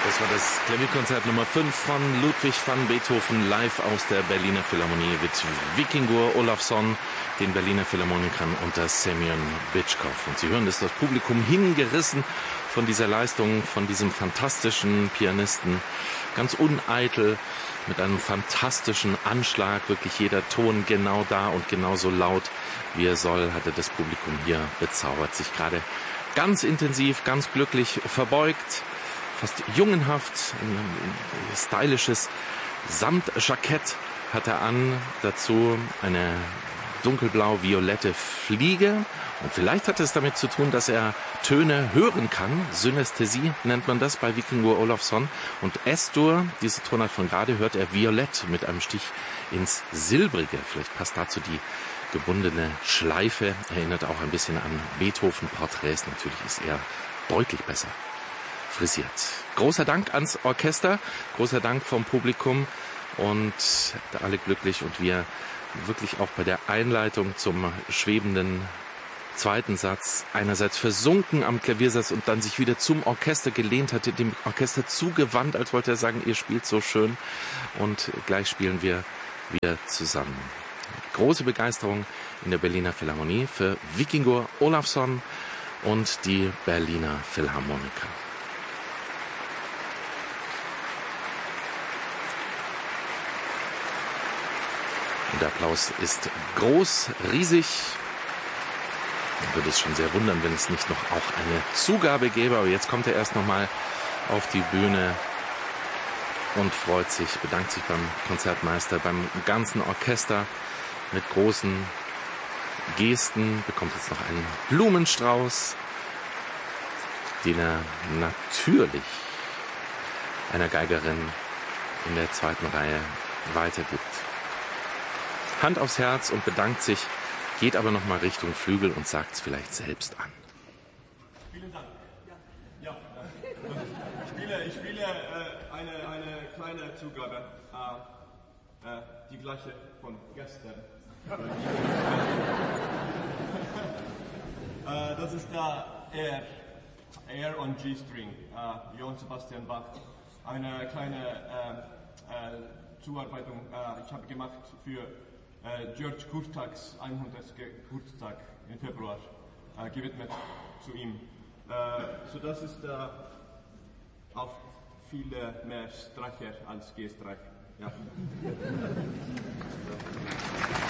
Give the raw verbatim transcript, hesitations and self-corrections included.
Das war das Klavierkonzert Nummer fünf von Ludwig van Beethoven live aus der Berliner Philharmonie mit Vikingur Olafsson, den Berliner Philharmonikern unter Semyon Bitschkow. Und Sie hören, dass das Publikum hingerissen von dieser Leistung, von diesem fantastischen Pianisten, ganz uneitel, mit einem fantastischen Anschlag, wirklich jeder Ton genau da und genauso laut, wie er soll, hatte das Publikum hier bezaubert, sich gerade ganz intensiv, ganz glücklich verbeugt, fast jungenhaft, ein, ein stylisches Samtjackett hat er an, dazu eine dunkelblau-violette Fliege. Und vielleicht hat es damit zu tun, dass er Töne hören kann. Synästhesie nennt man das bei Vikingur Olafsson. Und S-Dur, diese Tonart von gerade, hört er violett mit einem Stich ins Silbrige. Vielleicht passt dazu die gebundene Schleife. Erinnert auch ein bisschen an Beethoven-Porträts. Natürlich ist er deutlich besser frisiert. Großer Dank ans Orchester, großer Dank vom Publikum und alle glücklich und wir wirklich auch bei der Einleitung zum schwebenden zweiten Satz einerseits versunken am Klaviersatz und dann sich wieder zum Orchester gelehnt hatte, dem Orchester zugewandt, als wollte er sagen, ihr spielt so schön und gleich spielen wir wieder zusammen. Große Begeisterung in der Berliner Philharmonie für Vikingur Olafsson und die Berliner Philharmoniker. Und der Applaus ist groß, riesig. Man würde es schon sehr wundern, wenn es nicht noch auch eine Zugabe gäbe. Aber jetzt kommt er erst nochmal auf die Bühne und freut sich, bedankt sich beim Konzertmeister, beim ganzen Orchester mit großen Gesten. Bekommt jetzt noch einen Blumenstrauß, den er natürlich einer Geigerin in der zweiten Reihe weitergibt. Hand aufs Herz und bedankt sich, geht aber noch mal Richtung Flügel und sagt es vielleicht selbst an. Vielen Dank. Ja, ich spiele, ich spiele äh, eine, eine kleine Zugabe, äh, äh, die gleiche von gestern. äh, das ist der R, R und G-String, äh, Johann Sebastian Bach. Eine kleine äh, äh, Zuarbeitung, äh, ich habe gemacht für Äh, George Kurtags hundertsten Geburtstag im Februar, äh, gewidmet zu ihm. Äh, so das ist äh, auf viele mehr Streicher als G-Streich. Ja.